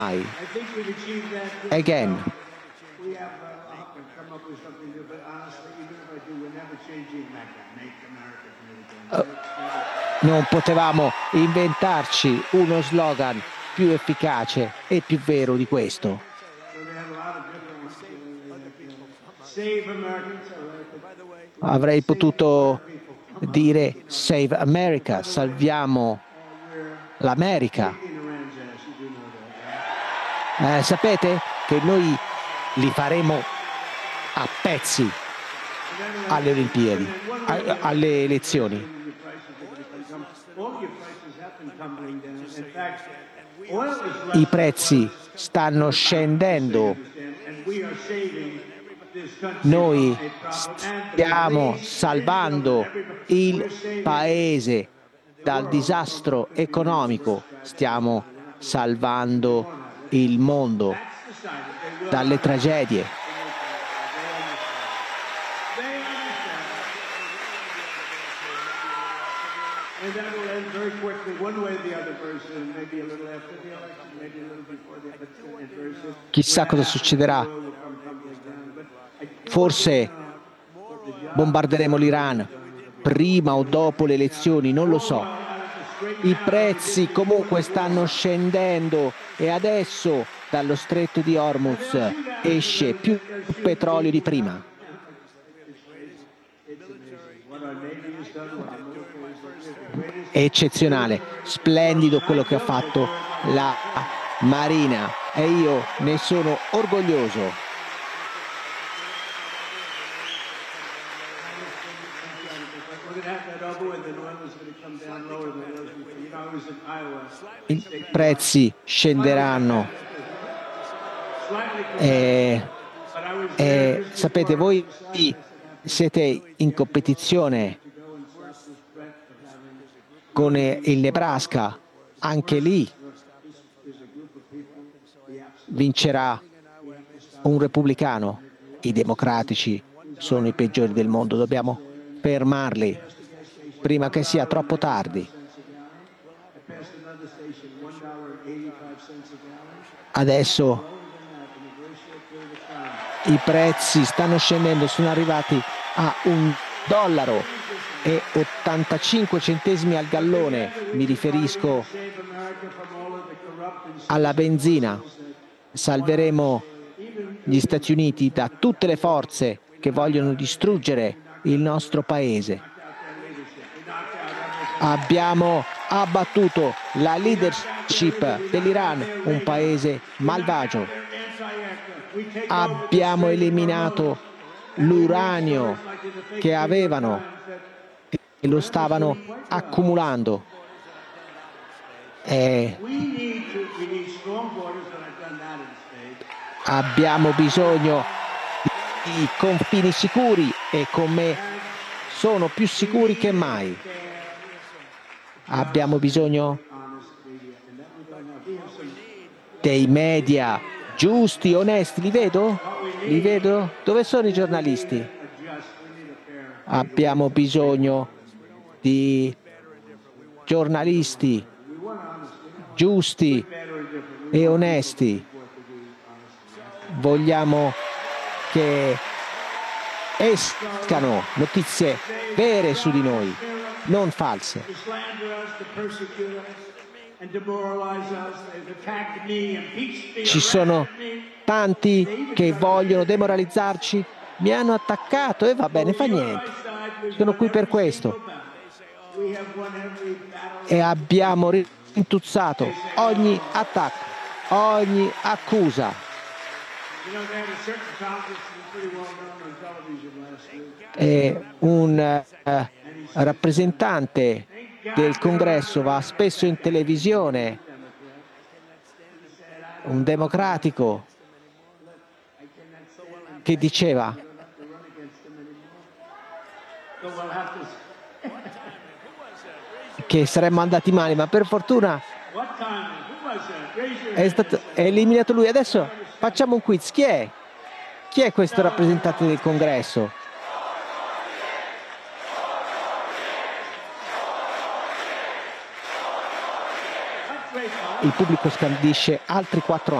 Again. Non potevamo inventarci uno slogan più efficace e più vero di questo. Avrei potuto dire Save America, salviamo l'America. Sapete che noi li faremo a pezzi alle Olimpiadi, alle elezioni. I prezzi stanno scendendo. Noi stiamo salvando il paese dal disastro economico, stiamo salvando il mondo dalle tragedie. Chissà cosa succederà. Forse bombarderemo l'Iran prima o dopo le elezioni, non lo so. I prezzi comunque stanno scendendo e adesso dallo stretto di Hormuz esce più petrolio di prima. È eccezionale, splendido quello che ha fatto la Marina e io ne sono orgoglioso. I prezzi scenderanno sapete, voi siete in competizione con il Nebraska, anche lì vincerà un repubblicano. I democratici sono i peggiori del mondo, dobbiamo fermarli prima che sia troppo tardi. Adesso i prezzi stanno scendendo, sono arrivati a $1,85 al gallone, mi riferisco alla benzina. Salveremo gli Stati Uniti da tutte le forze che vogliono distruggere il nostro paese. Abbiamo abbattuto la leadership dell'Iran, un paese malvagio. Abbiamo eliminato l'uranio che avevano e lo stavano accumulando. Abbiamo bisogno di confini sicuri e con me sono più sicuri che mai. Abbiamo bisogno dei media giusti, onesti. Li vedo? Li vedo? Dove sono i giornalisti? Abbiamo bisogno di giornalisti giusti e onesti. Vogliamo che escano notizie vere su di noi, non false. Ci sono tanti che vogliono demoralizzarci, mi hanno attaccato e va bene, fa niente. Sono qui per questo. E abbiamo rintuzzato ogni attacco, ogni accusa. E un rappresentante del Congresso va spesso in televisione, un democratico, che diceva che saremmo andati male, ma per fortuna è stato eliminato lui. Adesso facciamo un quiz. Chi è? Chi è questo rappresentante del Congresso? il pubblico scandisce altri 4